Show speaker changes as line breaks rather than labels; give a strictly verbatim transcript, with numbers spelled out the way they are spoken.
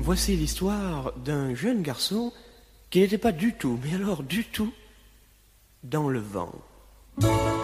Voici l'histoire d'un jeune garçon qui n'était pas du tout, mais alors du tout, dans le vent.